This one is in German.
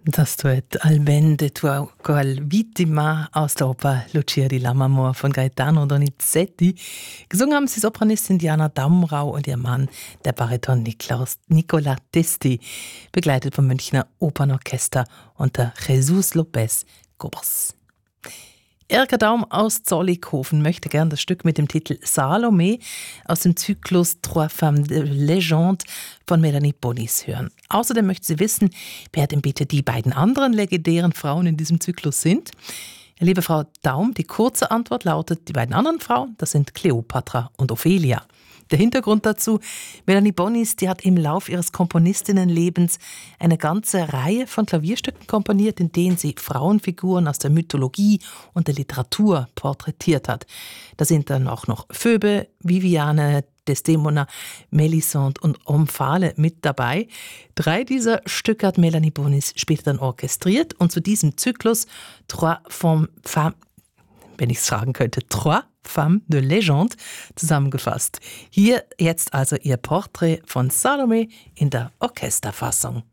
Das Duett Al vende tua qual vittima aus der Oper Lucia di Lammermoor von Gaetano Donizetti. Gesungen haben sie Sopranistin Diana Damrau und ihr Mann, der Bariton Nicola Testi, begleitet vom Münchner Opernorchester unter Jesus Lopez Gors. Erika Daum aus Zollikofen möchte gern das Stück mit dem Titel Salome aus dem Zyklus Trois Femmes de Légende von Melanie Bonis hören. Außerdem möchte sie wissen, wer denn bitte die beiden anderen legendären Frauen in diesem Zyklus sind. Liebe Frau Daum, die kurze Antwort lautet, die beiden anderen Frauen, das sind Kleopatra und Ophelia. Der Hintergrund dazu, Melanie Bonis, die hat im Lauf ihres Komponistinnenlebens eine ganze Reihe von Klavierstücken komponiert, in denen sie Frauenfiguren aus der Mythologie und der Literatur porträtiert hat. Da sind dann auch noch Phoebe, Viviane, Desdemona, Melisande und Omphale mit dabei. 3 dieser Stücke hat Melanie Bonis später dann orchestriert und zu diesem Zyklus Trois Femmes, wenn ich es sagen könnte, Trois Femmes de Légende zusammengefasst. Hier jetzt also ihr Porträt von Salome in der Orchesterfassung.